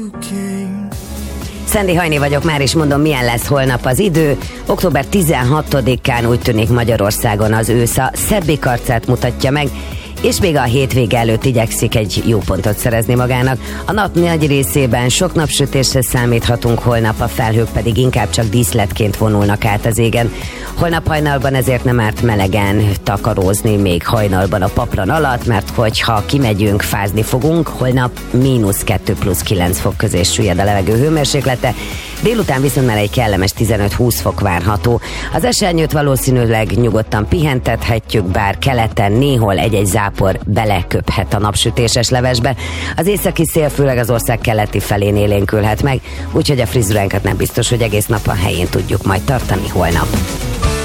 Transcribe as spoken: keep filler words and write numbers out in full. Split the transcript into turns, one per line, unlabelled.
Szendi Hajné vagyok, már is mondom, milyen lesz holnap az idő. október tizenhatodikán úgy tűnik Magyarországon az ősz a szebbik arcát mutatja meg, és még a hétvége előtt igyekszik egy jó pontot szerezni magának. A nap nagy részében sok napsütésre számíthatunk, holnap a felhők pedig inkább csak díszletként vonulnak át az égen. Holnap hajnalban ezért nem árt melegen takarózni még hajnalban a paplan alatt, mert hogyha kimegyünk, fázni fogunk. Holnap mínusz kettő plusz kilenc fok közé süllyed a levegő hőmérséklete, délután viszont már egy kellemes tizenöt-húsz fok várható. Az esernyőt valószínűleg nyugodtan pihentethetjük, bár keleten néhol egy-egy zápor beleköphet a napsütéses levesbe. Az északi szél főleg az ország keleti felén élénkülhet meg, úgyhogy a frizuránkat nem biztos, hogy egész nap a helyén tudjuk majd tartani holnap.